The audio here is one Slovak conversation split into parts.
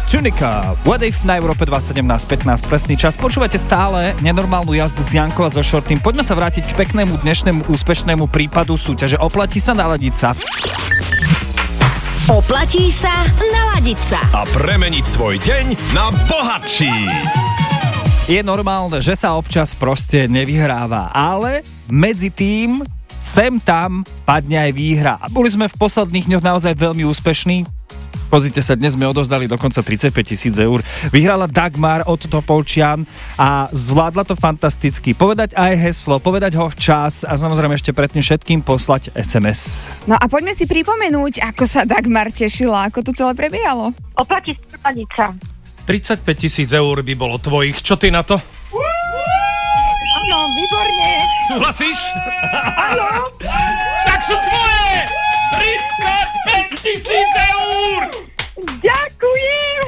Tunica, What If na Európe 2.17.15 presný čas. Počúvate stále nenormálnu jazdu z Jankou a so Shortym. Poďme sa vrátiť k peknému dnešnému úspešnému prípadu súťaže Oplatí sa naladiť sa. Oplatí sa naladiť sa. A premeniť svoj deň na bohatší. Je normálne, že sa občas proste nevyhráva, ale medzi tým sem tam padne aj výhra. A boli sme v posledných dňoch naozaj veľmi úspešní. Pozrite sa, dnes sme odozdali dokonca 35 000 eur. Vyhrala Dagmar od Topolčian a zvládla to fantasticky. Povedať aj heslo, povedať ho včas a samozrejme ešte predtým všetkým poslať SMS. No a poďme si pripomenúť, ako sa Dagmar tešila, ako to celé prebiehalo. Oplatí sa naladiť sa. 35 000 eur by bolo tvojich. Čo ty na to? Áno, výborne. Súhlasíš? Áno. Tak sú tvoje! 35 000 eur! Ďakujem.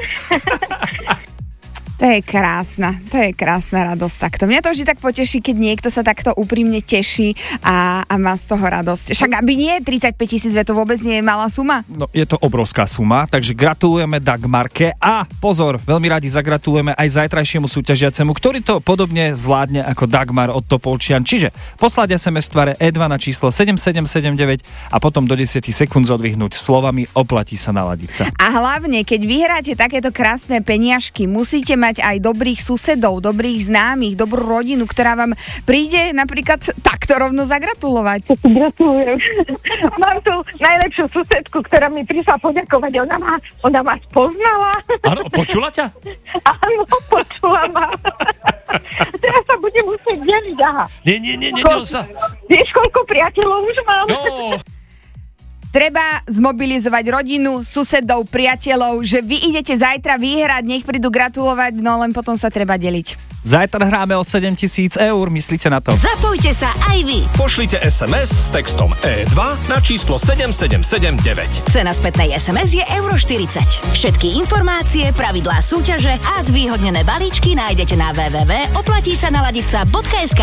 To je krásna radosť takto. Mňa to vždy tak poteší, keď niekto sa takto úprimne teší a má z toho radosť. Však aby nie, 35 000, to vôbec nie je malá suma. No, je to obrovská suma, takže gratulujeme Dagmarke a pozor, veľmi radi zagratulujeme aj zajtrajšiemu súťažiacemu, ktorý to podobne zvládne ako Dagmar od Topolčian. Čiže poslať SMS tvare E2 na číslo 7779 a potom do 10 sekúnd zodvihnúť slovami Oplatí sa naladiť sa. A hlavne, keď vyhráte takéto krásne peniažky, musíte mať aj dobrých susedov, dobrých známych, dobrú rodinu, ktorá vám príde napríklad takto rovno zagratulovať. Gratulujem. Mám tu najlepšiu susedku, ktorá mi prišla poďakovať. Ona ma spoznala. Áno, počula ťa? Áno, počula ma. Teraz sa budem musieť deliť, aha. Nie, nedel sa. Vieš, koľko priateľov už mám? No. Treba zmobilizovať rodinu, susedov, priateľov, že vy idete zajtra vyhrať, nech prídu gratulovať, no len potom sa treba deliť. Zajtra hráme o 7 000 eur, myslíte na to? Zapojte sa aj vy. Pošlite SMS s textom E2 na číslo 7779. Cena spätnej SMS je €40. Všetky informácie, pravidlá súťaže a zvýhodnené balíčky nájdete na www.oplatísanaladica.sk.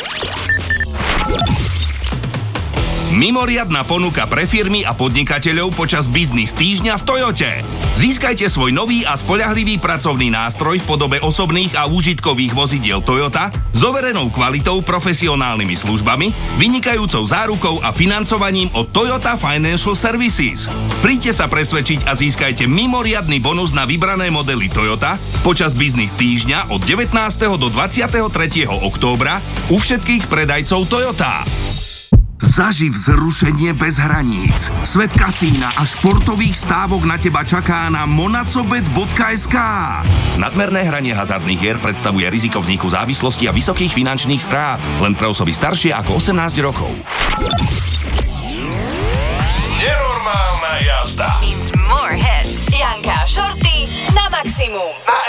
Mimoriadna ponuka pre firmy a podnikateľov počas biznis týždňa v Toyote. Získajte svoj nový a spoľahlivý pracovný nástroj v podobe osobných a úžitkových vozidiel Toyota s overenou kvalitou, profesionálnymi službami, vynikajúcou zárukou a financovaním od Toyota Financial Services. Príďte sa presvedčiť a získajte mimoriadny bonus na vybrané modely Toyota počas biznis týždňa od 19. do 23. októbra u všetkých predajcov Toyota. Zaži vzrušenie bez hraníc. Svet kasína a športových stávok na teba čaká na monacobet.sk. Nadmerné hranie hazardných hier predstavuje riziko vzniku závislosti a vysokých finančných strát. Len pre osoby staršie ako 18 rokov. Nenormálna jazda. Means more hits. Janka a Shorty na maximum.